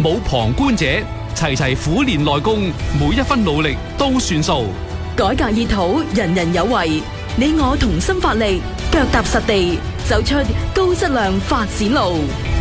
冇旁觀者，齊齊苦練內功，每一分努力都算數。 改革熱土，人人有為，你我同心發力，腳踏實地，走出高質量發展路。